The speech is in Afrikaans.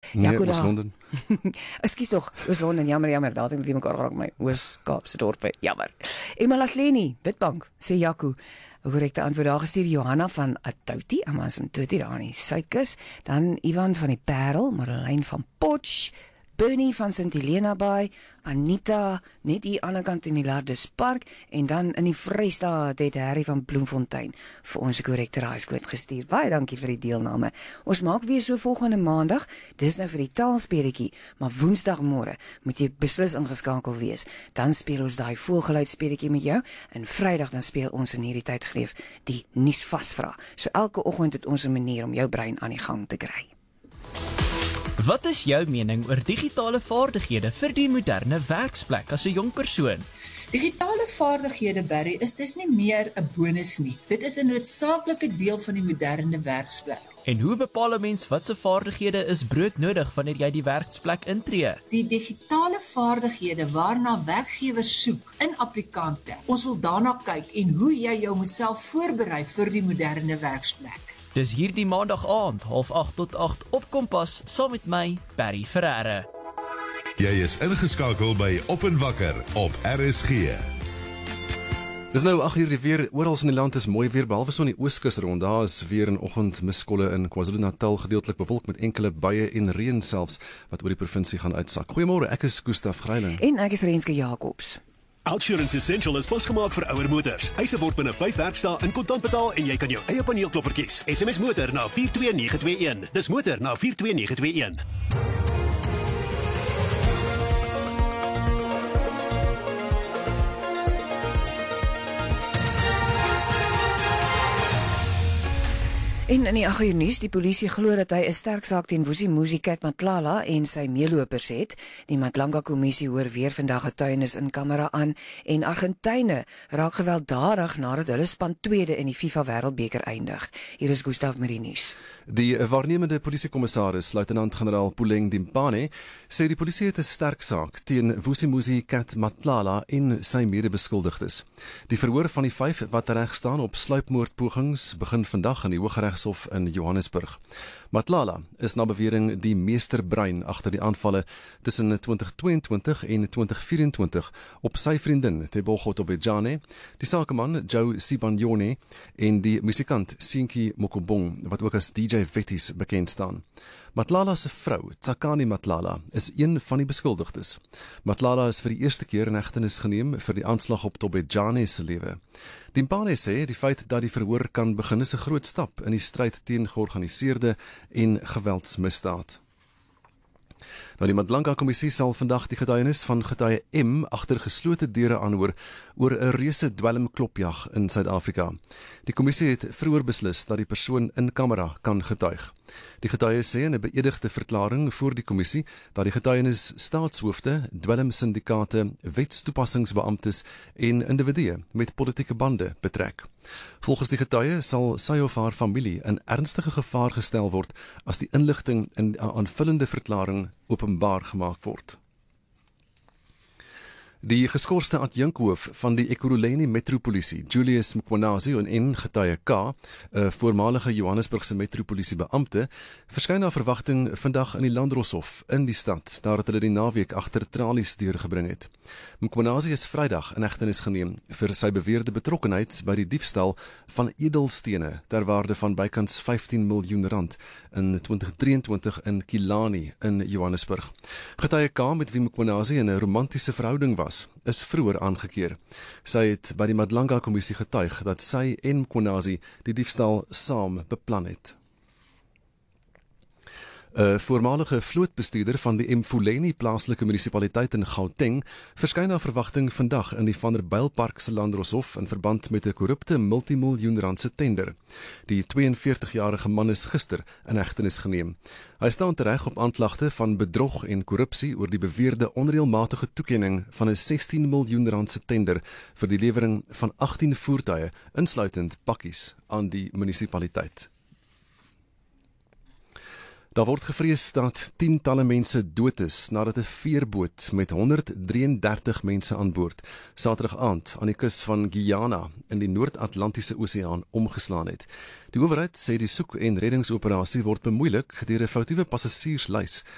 Nee, Jaco, Oos-London. Ekskuus tog, Oos-London, jammer, daar het ek met mekaar geraak my Oos-Kaapse dorpe, jammer. Emalatleni, Witbank, sê Jaco. 'n Korrekte antwoord daar gestuur Johanna van Atouti, Amanzimtoti daar in die Suidkus, dan Ivan van die Parel, Marlene van Potch, Bernie van St Helena Bay, Anita net hier aan die kant in die Lardus Park en dan in die Vrystaat het Harry van Bloemfontein vir ons 'n korrekte raaiskoot gestuur. Baie dankie vir die deelname. Ons maak weer so volgende maandag. Dis nou vir die taalspeletjie, maar woensdagmôre moet jy beslis ingeskakel wees. Dan speel ons daai voelgeluidspeletjie met jou en Vrydag dan speel ons in hierdie tyd geleef die nuus vasvra. So elke oggend het ons 'n manier om jou brein aan die gang te kry. Wat is jou mening oor digitale vaardighede vir die moderne werksplek as 'n jong persoon? Digitale vaardighede, Barry, is dis nie meer 'n bonus nie. Dit is 'n noodsaaklike deel van die moderne werksplek. En hoe bepaal 'n mens wat se vaardighede is broodnodig wanneer jy die werksplek intree? Die digitale vaardighede waarna werkgewers soek in applikante. Ons wil daarna kyk en hoe jy jou myself voorberei vir die moderne werksplek. Dis hierdie maandag aand, 7:30 tot 8 op Kompas, saam met my, Barry Ferreira. Jy is ingeskakel by Op en Wakker op RSG. Dis nou 8 uur die weer, oral in die land is mooi weer, behalwe so in die ooskus rond, daar is weer in oggend miskolle in KwaZulu-Natal, gedeeltelik bewolk met enkele buie en reën selfs, wat oor die provinsie gaan uitsak. Goeiemôre, ek is Gustaf Greiling. En ek is Renske Jacobs. Outsurance Essential is pasgemaak vir ouer motors. Eise word binne 5 werkdae in kontant betaal en jy kan jou eie paneelklopper kies. SMS motor na 42921. Dis motor na 42921. En in die 8 uur nuus, die polisie glo dat hy 'n sterk saak teen Vusimuzi Cat Matlala en sy meelopers het. Die Matlanga kommissie hoor weer vandag getuienis in kamera aan en Argentyne raak gewelddadig nadat hulle span tweede in die FIFA Wêreldbeker eindig. Hier is Gustaf met die nuus. Die waarnemende polisiekommissaris, luitenant-generaal Puleng Dimpane, sê die polisie het 'n sterk saak teen Vusimuzi Cat Matlala en sy medebeskuldigdes. Die verhoor van die 5 wat reg staan op sluipmoordpogings begin vandag in die Hooggeregshof in Johannesburg. Matlala is na bewering die meesterbrein agter die aanvalle tussen 2022 en 2024 op sy vriendin Tebogo Tobejane, die sakeman Joe Sibanyone en die musikant Sinki Mokobong, wat ook as DJ Wetties bekend staan. Matlala se vrou, Tsakani Matlala, is een van die beskuldigdes. Matlala is vir die eerste keer in hegtenis geneem vir die aanslag op Tobejane se lewe. Dimpane sê die feit dat die verhoor kan begin is 'n groot stap in die stryd teen georganiseerde en geweldsmisdaad. Nou, die Matlanga kommissie sal vandag die getuienis van getuie M agter geslote deure aanhoor oor 'n reuse dwelmklopjag in Suid-Afrika. Die kommissie het vroeër beslis dat die persoon in kamera kan getuig. Die getuie sê in 'n beëdigde verklaring voor die kommissie dat die getuienis staatshoofde, dwelmsyndikaate, wetstoepassingsbeamptes en individue met politieke bande betrek. Volgens die getuie sal sy of haar familie in ernstige gevaar gestel word as die inligting in 'n aanvullende verklaring openbaar gemaak word. Die geskorste adjunkhoof van die Ekurhuleni Metropolisie, Julius Mkhwanazi en getuie K, 'n voormalige Johannesburgse metropolisiebeampte, verskyn na verwagting vandag in die Landdroshof in die stad, nadat hulle die naweek agter tralies deurgebring het. Mkhwanazi is Vrydag in hegtenis geneem vir sy beweerde betrokkenheid by die diefstal van edelstene ter waarde van bykans 15 miljoen rand in 2023 in Kilani in Johannesburg. Getuie K, met wie Mkhwanazi in 'n romantiese verhouding was, is vroeër aangekeer. Sy het by die Matlanga kommissie getuig dat sy en Mkhwanazi die diefstal saam beplan het. 'n Voormalige vlootbestuurder van die Mfuleni plaaslike munisipaliteit in Gauteng verskyn na verwagting vandag in die Vanderbijlpark se Landdroshof in verband met 'n korrupte multimiljoen-randse tender. Die 42-jarige man is gister in hegtenis geneem. Hy staan tereg op aanklagte van bedrog en korrupsie oor die beweerde onreëlmatige toekenning van 'n 16 miljoen randse tender vir die lewering van 18 voertuie, insluitend pakkies, aan die munisipaliteit. Daar word gevrees dat tientalle mense dood is nadat 'n veerboot met 133 mense aan boord Saterdag aand aan die kus van Guyana in die Noord-Atlantiese Oseaan omgeslaan het. Die owerheid sê die soek- en reddingsoperasie word bemoeilik deur 'n foutiewe passasierslys